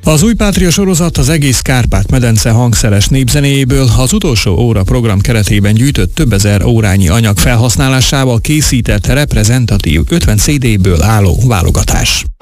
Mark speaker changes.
Speaker 1: Az Új Pátria sorozat az egész Kárpát-medence hangszeres népzenéjéből az utolsó óra program keretében gyűjtött több ezer órányi anyag felhasználásával készített reprezentatív 50 CD-ből álló válogatás.